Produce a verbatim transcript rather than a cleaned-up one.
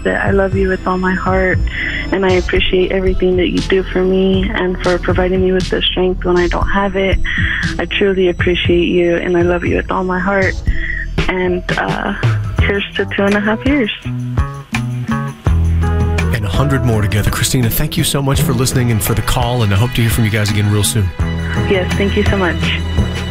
it. I love you with all my heart, and I appreciate everything that you do for me and for providing me with the strength when I don't have it. I truly appreciate you, and I love you with all my heart. And uh, here's to two and a half years. And a hundred more together. Christina, thank you so much for listening and for the call, and I hope to hear from you guys again real soon. Yes, thank you so much.